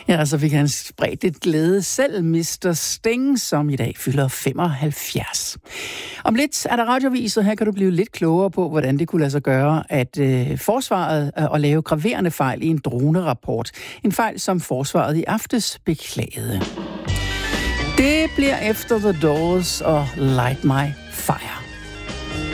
Ja, så fik han spredt et glæde selv, Mr. Sting, som i dag fylder 75. Om lidt er der radioavis, og her kan du blive lidt klogere på, hvordan det kunne lade sig gøre, at forsvaret at lave graverende fejl i en dronerapport. En fejl, som forsvaret i aftes beklagede. Det bliver efter The Doors og Light My Fire.